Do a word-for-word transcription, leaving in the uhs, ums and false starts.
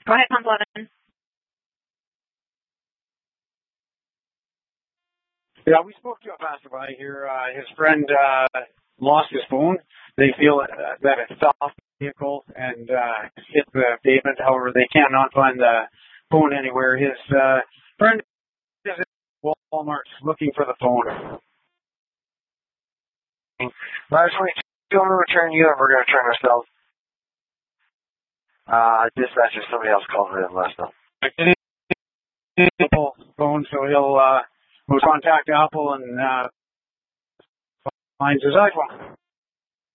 Go ahead, Conklin. Yeah, we spoke to a passerby here. Uh, his friend uh, lost his phone. They feel uh, that it fell off the vehicle and uh, hit the pavement. However, they cannot find the phone anywhere. His uh, friend is at Walmart looking for the phone. Last week, do you want to return you, and we're going to turn ourselves. Uh, dispatcher, somebody else called me and let us know. Apple phone, so he'll uh, will contact Apple and uh, finds his iPhone.